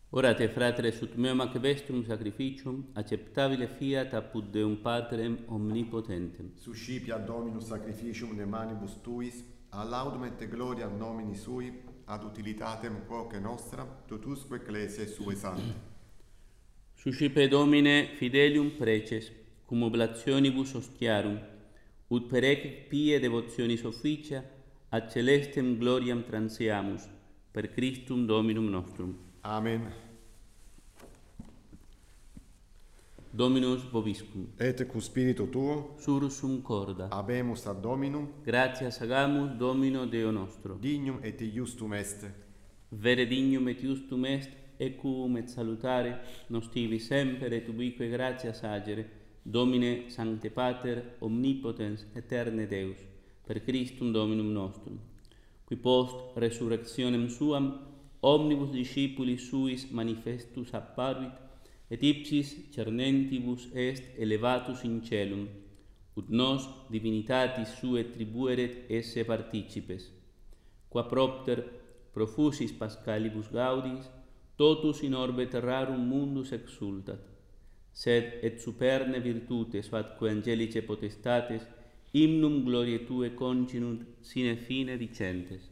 Orate, fratres, ut meum ac vestrum sacrificium, acceptabile fiat apud Deum Patrem omnipotentem. Suscipia Dominus sacrificium de manibus tuis, a laudum et gloria nomini sui, ad utilitatem quoque nostra, totusque ecclesiae sue sancte. Suscipe Domine fidelium preces, cum oblationibus ostiarum, ut per ec pie devotionis officia, ad celestem gloriam transeamus, per Christum Dominum nostrum. Amen. Dominus vobiscum. Et cu spiritu tuo, Sursum corda. habemus ad Dominum, Gratias agamus Domino Deo nostro. dignum et iustum est. Vere dignum et justum est, equum et salutare, nos tibi semper et ubique gratias agere, Domine Sancte Pater, omnipotens, eterne Deus, per Christum Dominum nostrum, qui post resurrectionem suam, omnibus discipulis suis manifestus apparuit, et ipsis cernentibus est elevatus in celum, ut nos divinitatis sue tribueret esse participes, qua propter profusis Pascalibus gaudis, totus in orbe terrarum mundus exultat, sed et superne virtutes fatque angelice potestates, hymnum gloriae Tue continunt sine fine dicentes.